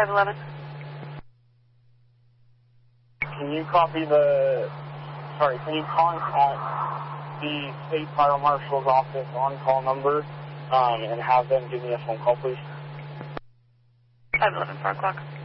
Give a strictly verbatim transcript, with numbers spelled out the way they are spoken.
five eleven. Can you copy the, sorry, can you contact the State Fire Marshal's office on-call number um, and have them give me a phone call, please? five eleven, four o'clock.